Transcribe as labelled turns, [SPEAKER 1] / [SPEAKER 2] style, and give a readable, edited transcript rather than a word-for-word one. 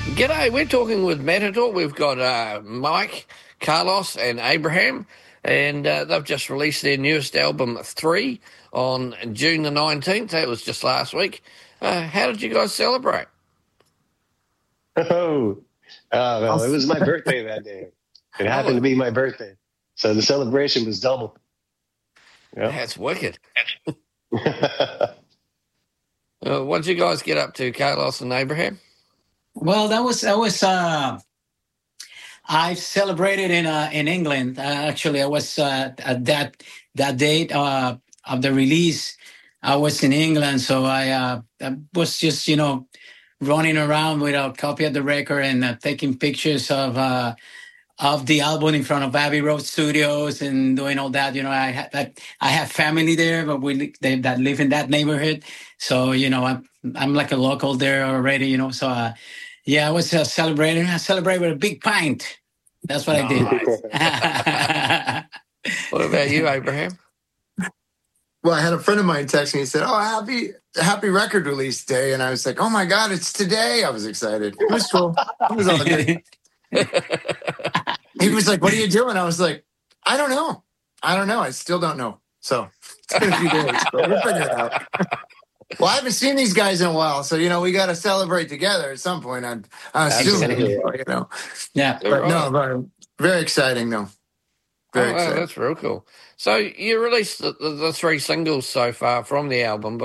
[SPEAKER 1] G'day, we're talking with Matador. We've got Mike, Carlos, and Abraham, and they've just released their newest album, 3, on June the 19th. That was just last week. How did you guys celebrate?
[SPEAKER 2] Well, it was my birthday that day. It happened to be my birthday. So the celebration was double.
[SPEAKER 1] Yep. That's wicked. What did you guys get up to, Carlos and Abraham?
[SPEAKER 3] Well, that was I celebrated in England. Actually, I was at that date of the release. I was in England, so I was just running around with a copy of the record and taking pictures of the album in front of Abbey Road Studios and doing all that. I have family there, but that live in that neighborhood. So I'm like a local there already. So I was celebrating. I celebrated with a big pint. That's what I did.
[SPEAKER 1] What about you, Abraham?
[SPEAKER 4] Well, I had a friend of mine text me and said, "Oh, happy record release day," and I was like, "Oh my God, it's today!" I was excited. It was cool. It was all good. He was like, "What are you doing?" I was like, I don't know. I still don't know. So it's been a few days, but we'll figure it out. Well, I haven't seen these guys in a while, so we got to celebrate together at some point. I'm assuming,
[SPEAKER 3] Yeah,
[SPEAKER 4] but no, very exciting, though. Very exciting.
[SPEAKER 1] That's real cool. So you released the 3 singles so far from the album.